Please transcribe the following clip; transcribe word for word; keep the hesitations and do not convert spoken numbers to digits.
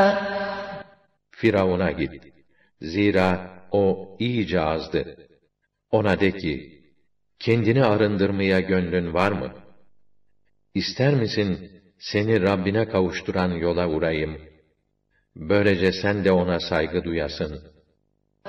Firavun'a git. Zira o iyice azdı. Ona de ki, kendini arındırmaya gönlün var mı? İster misin, seni Rabbine kavuşturan yola vurayım? Böylece sen de ona saygı duyasın.